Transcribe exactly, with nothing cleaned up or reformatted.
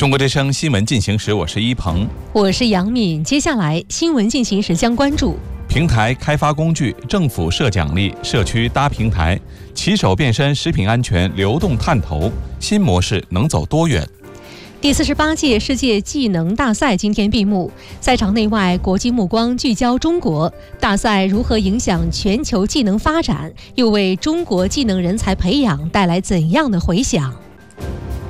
中国之声新闻进行时，我是一鹏， 我是杨敏。接下来新闻进行时将关注： 平台开发工具，政府设奖励，社区搭平台，骑手变身食品安全流动探头，新模式能走多远？ 第四十八届世界技能大赛今天闭幕，赛场内外国际目光聚焦中国。大赛如何影响全球技能发展，又为中国技能人才培养带来怎样的回响？